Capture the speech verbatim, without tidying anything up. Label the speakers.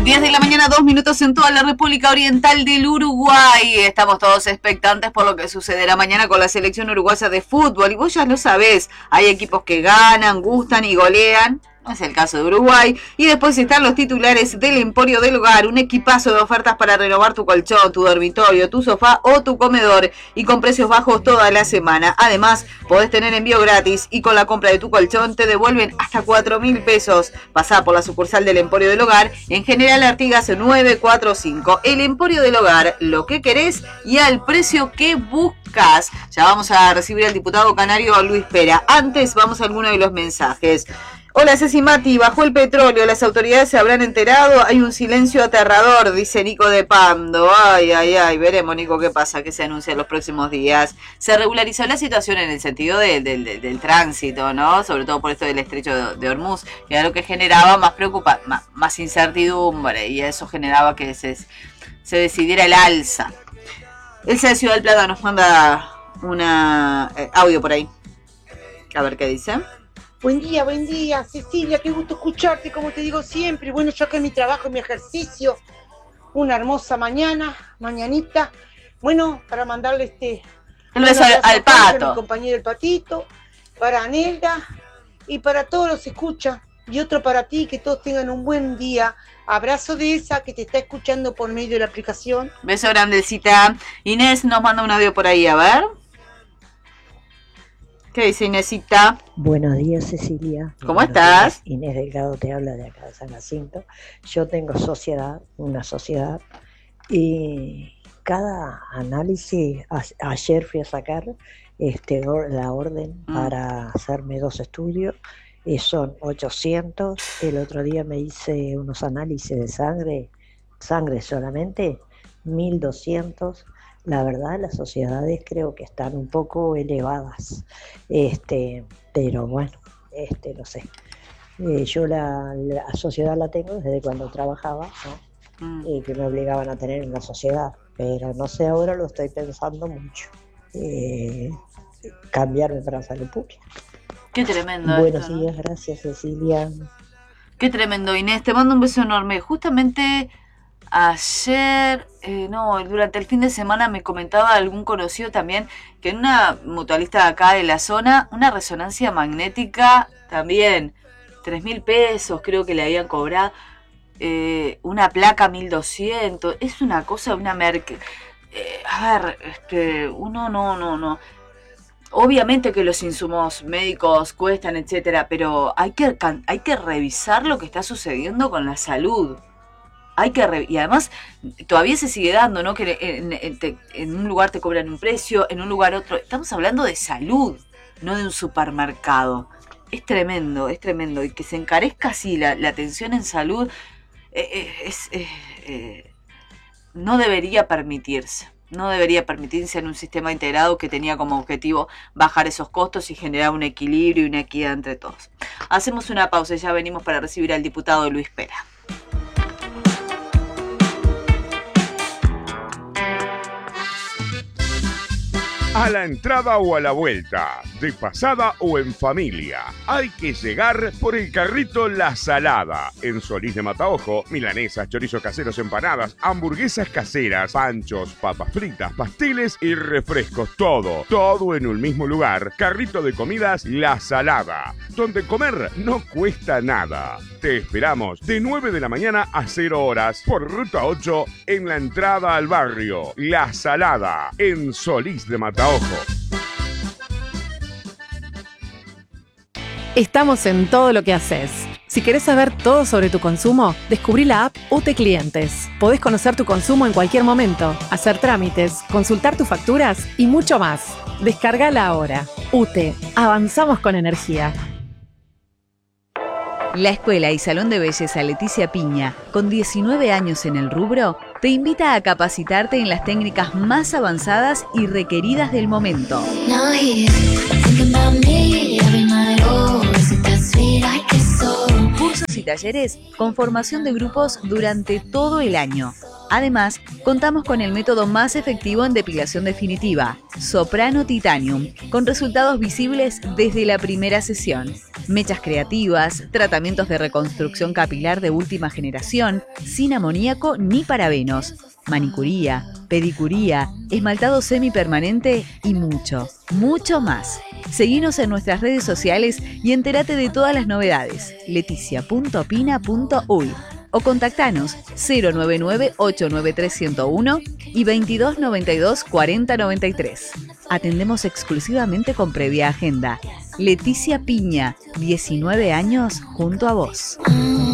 Speaker 1: diez de la mañana, dos minutos en toda la República Oriental del Uruguay. Estamos todos expectantes por lo que sucederá mañana con la selección uruguaya de fútbol. Y vos ya lo sabés, hay equipos que ganan, gustan y golean. No es el caso de Uruguay. Y después están los titulares del Emporio del Hogar, un equipazo de ofertas para renovar tu colchón, tu dormitorio, tu sofá o tu comedor, y con precios bajos toda la semana. Además, podés tener envío gratis y con la compra de tu colchón te devuelven hasta cuatro mil pesos. Pasá por la sucursal del Emporio del Hogar en General Artigas novecientos cuarenta y cinco. El Emporio del Hogar, lo que querés y al precio que buscas. Ya vamos a recibir al diputado canario Luis Pera. Antes vamos a alguno de los mensajes. Hola Ceci Mati, bajó el petróleo, las autoridades se habrán enterado, hay un silencio aterrador, dice Nico de Pando. Ay, ay, ay, veremos Nico qué pasa, qué se anuncia en los próximos días. Se regularizó la situación en el sentido de, de, de, del tránsito, ¿no? Sobre todo por esto del estrecho de, de Hormuz, que era lo que generaba más preocupación, más, más incertidumbre, y eso generaba que se, se decidiera el alza. Elsa de Ciudad del Plata nos manda una eh, audio por ahí. A ver qué dice.
Speaker 2: Buen día, buen día, Cecilia, qué gusto escucharte, como te digo siempre. Bueno, yo acá en mi trabajo, en mi ejercicio, una hermosa mañana, mañanita. Bueno, para mandarle este...
Speaker 1: Un beso al, al pato.
Speaker 2: A mi compañero el Patito, para Anelda y para todos los escuchas. Y otro para ti, que todos tengan un buen día. Abrazo de esa que te está escuchando por medio de la aplicación.
Speaker 1: Beso grandecita. Inés nos manda un audio por ahí, a ver. ¿Qué dice Inésita?
Speaker 3: Buenos días, Cecilia.
Speaker 1: ¿Cómo
Speaker 3: Buenos
Speaker 1: estás?
Speaker 3: Días. Inés Delgado te habla de acá de San Jacinto. Yo tengo sociedad, una sociedad, y cada análisis, a, ayer fui a sacar este, la orden mm. para hacerme dos estudios, y son ochocientos. El otro día me hice unos análisis de sangre, sangre solamente, mil doscientos. La verdad, las sociedades creo que están un poco elevadas, este, pero bueno, este, no sé. Eh, yo la, la sociedad la tengo desde cuando trabajaba, ¿no? Mm. Eh, que me obligaban a tener una sociedad, pero no sé, ahora lo estoy pensando mucho. Eh, cambiarme para salud pública.
Speaker 1: Qué tremendo.
Speaker 3: Buenos
Speaker 1: esto,
Speaker 3: días, ¿no? Gracias, Cecilia.
Speaker 1: Qué tremendo, Inés. Te mando un beso enorme. Justamente ayer, eh, no, durante el fin de semana me comentaba algún conocido también que en una mutualista de acá de la zona, una resonancia magnética también, tres mil pesos creo que le habían cobrado, eh, una placa mil doscientos, es una cosa, una merca. Eh, a ver, este, uno no, no, no. Obviamente que los insumos médicos cuestan, etcétera, pero hay que, hay que revisar lo que está sucediendo con la salud. Hay que re- y además todavía se sigue dando, ¿no? Que en, en, te, en un lugar te cobran un precio, en un lugar otro. Estamos hablando de salud, no de un supermercado. Es tremendo, es tremendo. Y que se encarezca así la, la atención en salud eh, es, eh, eh, no debería permitirse. No debería permitirse en un sistema integrado que tenía como objetivo bajar esos costos y generar un equilibrio y una equidad entre todos. Hacemos una pausa y ya venimos para recibir al diputado Luis Pera.
Speaker 4: A la entrada o a la vuelta, de pasada o en familia, hay que llegar por el carrito La Salada. En Solís de Mataojo, milanesas, chorizos caseros, empanadas, hamburguesas caseras, panchos, papas fritas, pasteles y refrescos. Todo, todo en un mismo lugar. Carrito de comidas La Salada, donde comer no cuesta nada. Te esperamos de nueve de la mañana a cero horas por Ruta ocho en la entrada al barrio. La Salada, en Solís de Mataojo.
Speaker 5: Estamos en todo lo que haces. Si querés saber todo sobre tu consumo, descubrí la app U T E Clientes. Podés conocer tu consumo en cualquier momento, hacer trámites, consultar tus facturas y mucho más. Descárgala ahora. U T E. Avanzamos con energía.
Speaker 6: La Escuela y Salón de Belleza Leticia Piña, con diecinueve años en el rubro, te invita a capacitarte en las técnicas más avanzadas y requeridas del momento. Cursos y talleres con formación de grupos durante todo el año. Además, contamos con el método más efectivo en depilación definitiva, Soprano Titanium, con resultados visibles desde la primera sesión. Mechas creativas, tratamientos de reconstrucción capilar de última generación, sin amoníaco ni parabenos, manicuría, pedicuría, esmaltado semipermanente y mucho, mucho más. Seguinos en nuestras redes sociales y entérate de todas las novedades. leticia punto pina punto uy o contactanos cero nueve nueve ocho nueve tres cero uno y veintidós noventa y dos cuarenta noventa y tres. Atendemos exclusivamente con previa agenda. Leticia Piña, diecinueve años junto a vos.